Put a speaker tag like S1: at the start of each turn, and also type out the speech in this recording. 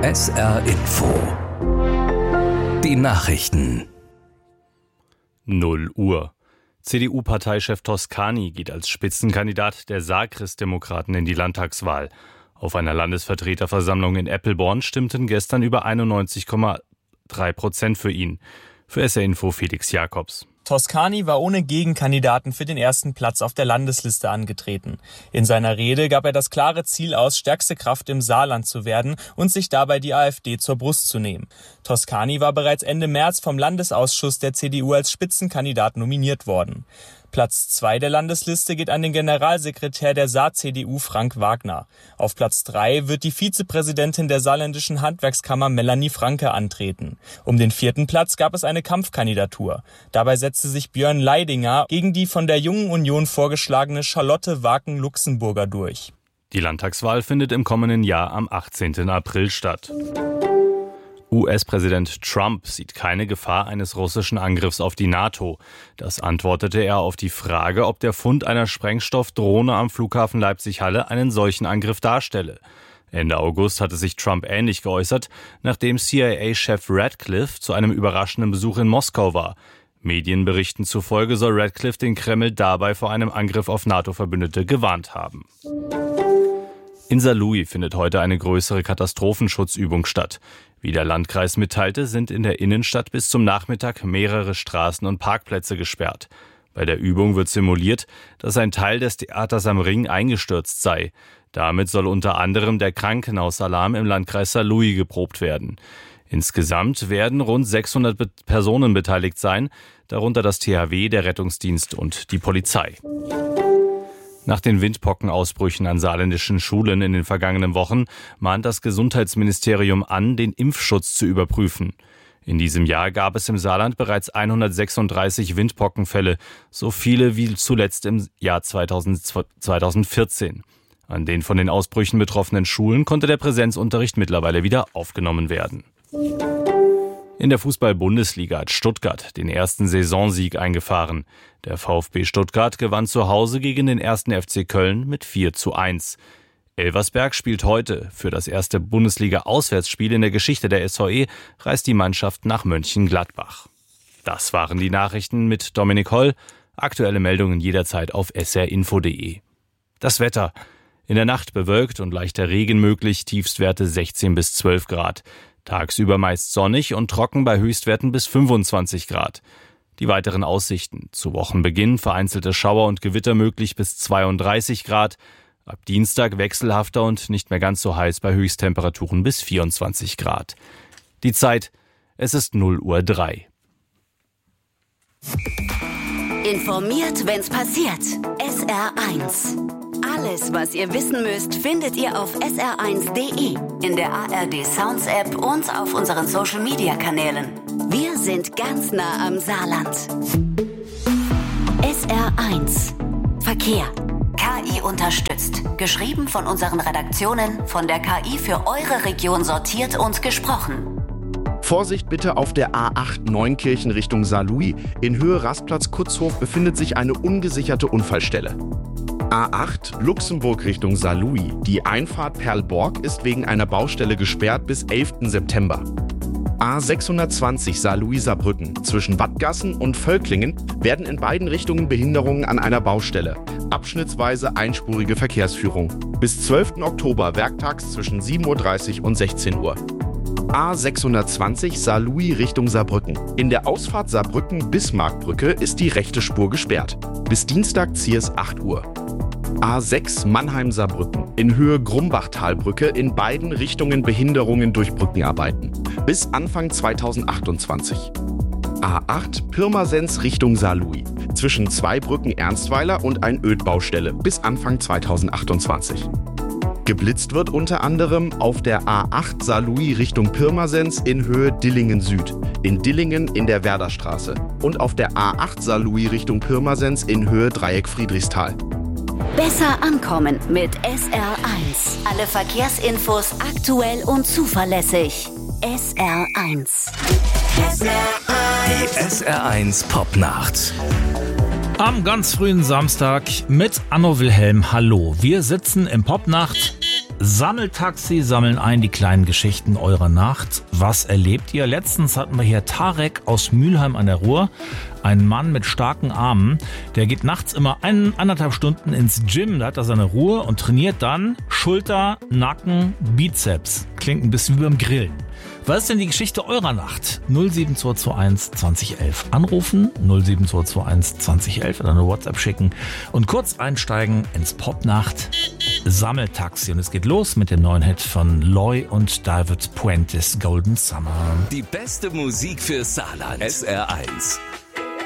S1: SR Info. Die Nachrichten.
S2: 0 Uhr. CDU-Parteichef Toscani geht als Spitzenkandidat der Saar-Christdemokraten in die Landtagswahl. Auf einer Landesvertreterversammlung in Eppelborn stimmten gestern über 91,3% für ihn. Für SR Info Felix Jakobs.
S3: Toscani war ohne Gegenkandidaten für den ersten Platz auf der Landesliste angetreten. In seiner Rede gab er das klare Ziel aus, stärkste Kraft im Saarland zu werden und sich dabei die AfD zur Brust zu nehmen. Toscani war bereits Ende März vom Landesausschuss der CDU als Spitzenkandidat nominiert worden. Platz 2 der Landesliste geht an den Generalsekretär der Saar-CDU Frank Wagner. Auf Platz 3 wird die Vizepräsidentin der saarländischen Handwerkskammer Melanie Franke antreten. Um den 4. Platz gab es eine Kampfkandidatur. Dabei setzte sich Björn Leidinger gegen die von der Jungen Union vorgeschlagene Charlotte Waken-Luxemburger durch.
S2: Die Landtagswahl findet im kommenden Jahr am 18. April statt. US-Präsident Trump sieht keine Gefahr eines russischen Angriffs auf die NATO. Das antwortete er auf die Frage, ob der Fund einer Sprengstoffdrohne am Flughafen Leipzig-Halle einen solchen Angriff darstelle. Ende August hatte sich Trump ähnlich geäußert, nachdem CIA-Chef Radcliffe zu einem überraschenden Besuch in Moskau war. Medienberichten zufolge soll Radcliffe den Kreml dabei vor einem Angriff auf NATO-Verbündete gewarnt haben. In Saarlouis findet heute eine größere Katastrophenschutzübung statt. Wie der Landkreis mitteilte, sind in der Innenstadt bis zum Nachmittag mehrere Straßen und Parkplätze gesperrt. Bei der Übung wird simuliert, dass ein Teil des Theaters am Ring eingestürzt sei. Damit soll unter anderem der Krankenhausalarm im Landkreis Saarlouis geprobt werden. Insgesamt werden rund 600 Personen beteiligt sein, darunter das THW, der Rettungsdienst und die Polizei. Nach den Windpockenausbrüchen an saarländischen Schulen in den vergangenen Wochen mahnt das Gesundheitsministerium an, den Impfschutz zu überprüfen. In diesem Jahr gab es im Saarland bereits 136 Windpockenfälle, so viele wie zuletzt im Jahr 2014. An den von den Ausbrüchen betroffenen Schulen konnte der Präsenzunterricht mittlerweile wieder aufgenommen werden. In der Fußball-Bundesliga hat Stuttgart den ersten Saisonsieg eingefahren. Der VfB Stuttgart gewann zu Hause gegen den 1. FC Köln mit 4:1. Elversberg spielt heute. Für das erste Bundesliga-Auswärtsspiel in der Geschichte der SVE reist die Mannschaft nach Mönchengladbach. Das waren die Nachrichten mit Dominik Holl. Aktuelle Meldungen jederzeit auf srinfo.de. Das Wetter. In der Nacht bewölkt und leichter Regen möglich, Tiefstwerte 16 bis 12 Grad. Tagsüber meist sonnig und trocken bei Höchstwerten bis 25 Grad. Die weiteren Aussichten. Zu Wochenbeginn vereinzelte Schauer und Gewitter möglich bis 32 Grad. Ab Dienstag wechselhafter und nicht mehr ganz so heiß bei Höchsttemperaturen bis 24 Grad. Die Zeit, es ist 0:03 Uhr.
S4: Informiert, wenn's passiert. SR1. Alles, was ihr wissen müsst, findet ihr auf sr1.de, in der ARD Sounds App und auf unseren Social Media Kanälen. Wir sind ganz nah am Saarland. SR1 Verkehr. KI unterstützt. Geschrieben von unseren Redaktionen, von der KI für eure Region sortiert und gesprochen.
S5: Vorsicht bitte auf der A8 Neunkirchen Richtung Saarlouis. In Höhe Rastplatz Kutzhof befindet sich eine ungesicherte Unfallstelle. A8 Luxemburg Richtung Saarlouis. Die Einfahrt Perlborg ist wegen einer Baustelle gesperrt bis 11. September. A620 Saarlouis-Saarbrücken. Zwischen Wattgassen und Völklingen werden in beiden Richtungen Behinderungen an einer Baustelle. Abschnittsweise einspurige Verkehrsführung. Bis 12. Oktober werktags zwischen 7:30 Uhr und 16 Uhr. A620 Saarlouis Richtung Saarbrücken. In der Ausfahrt Saarbrücken-Bismarckbrücke ist die rechte Spur gesperrt. Bis Dienstag Ziers 8 Uhr. A6 Mannheim-Saarbrücken. In Höhe Grumbachtalbrücke in beiden Richtungen Behinderungen durch Brückenarbeiten. Bis Anfang 2028. A8 Pirmasens Richtung Saarlouis. Zwischen zwei Brücken Ernstweiler und ein Ödbaustelle. Bis Anfang 2028. Geblitzt wird unter anderem auf der A8 Saarlouis Richtung Pirmasens in Höhe Dillingen Süd, in Dillingen in der Werderstraße und auf der A8 Saarlouis Richtung Pirmasens in Höhe Dreieck Friedrichsthal.
S4: Besser ankommen mit SR1. Alle Verkehrsinfos aktuell und zuverlässig. SR1.
S1: Die SR1 Popnacht.
S6: Am ganz frühen Samstag mit Anno Wilhelm. Hallo, wir sitzen im Popnacht Sammeltaxi, sammeln ein die kleinen Geschichten eurer Nacht. Was erlebt ihr? Letztens hatten wir hier Tarek aus Mülheim an der Ruhr. Ein Mann mit starken Armen. Der geht nachts immer 1,5 Stunden ins Gym. Da hat er seine Ruhe und trainiert dann Schulter, Nacken, Bizeps. Klingt ein bisschen wie beim Grillen. Was ist denn die Geschichte eurer Nacht? 07221 2011 anrufen, 07221 2011 oder eine WhatsApp schicken und kurz einsteigen ins Popnacht Sammeltaxi. Und es geht los mit dem neuen Hit von Loy und David Puentes, Golden Summer.
S1: Die beste Musik für Saarland. SR1.